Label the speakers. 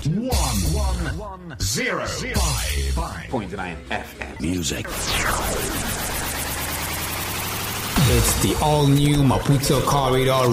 Speaker 1: 101.9 FM. Music.
Speaker 2: It's the all-new Maputo Corridor